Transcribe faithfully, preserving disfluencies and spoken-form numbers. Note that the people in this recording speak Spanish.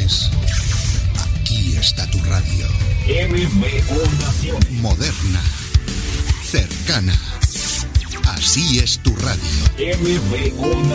dices, aquí está tu radio. M B O Naciones. Moderna, cercana. Así es tu radio. M B O